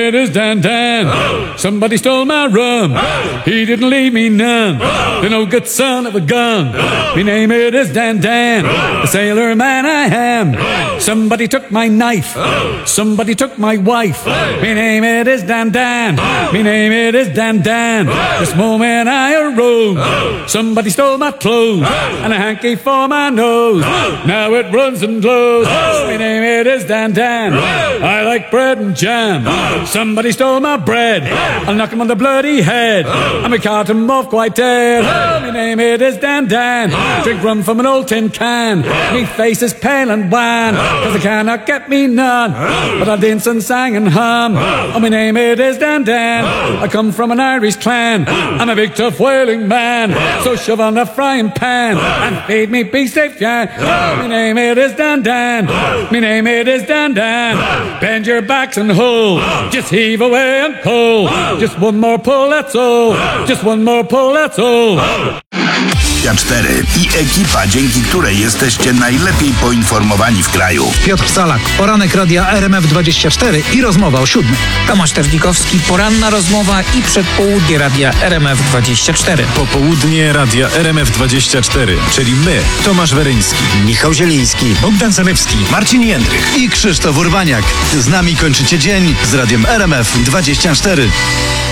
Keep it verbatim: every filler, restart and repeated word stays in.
It is Dan Dan. Oh. Somebody stole my rum. Oh. He didn't leave me none. Oh. The no good son of a gun. Oh. Me name it is Dan Dan. Oh. The sailor man I am. Oh. Somebody took my knife. Oh. Somebody took my wife. Oh. Me name it is Dan Dan. Oh. Me name it is Dan Dan. Oh. This moment I arose. Oh. Somebody stole my clothes. Oh. And a hanky for my nose. Oh. Now it runs and glows. Oh. Me name it is Dan Dan. Oh. I like bread and jam. Oh. Somebody stole my bread. Oh. I'll knock him on the bloody head. Oh. I'm a cart him off quite dead. Oh. My name it is Dan Dan. Oh. Drink rum from an old tin can. Oh. Me face is pale and wan. Oh. Cause they cannot get me none. Oh. But I dance and sang and hum. Oh. Oh, my name it is Dan Dan. Oh. I come from an Irish clan. Oh. I'm a big tough whaling man. Oh. So shove on the frying pan. Oh. And feed me beef steak yan. Oh. Oh, my name it is Dan Dan. Oh. My name it is Dan Dan. Oh. Bend your backs and hold. Oh. Just heave away and pull. Oh. Just one more pull, that's all. Oh. Just one more pull, that's all. Oh. dwadzieścia cztery i ekipa, dzięki której jesteście najlepiej poinformowani w kraju. Piotr Salak, poranek radia R M F dwadzieścia cztery i rozmowa o siódmej. Tomasz Terlikowski, poranna rozmowa i przedpołudnie radia R M F dwadzieścia cztery. Popołudnie radia R M F dwadzieścia cztery, czyli my, Tomasz Weryński, Michał Zieliński, Bogdan Zalewski, Marcin Jędrych i Krzysztof Urbaniak. Z nami kończycie dzień z radiem R M F dwadzieścia cztery.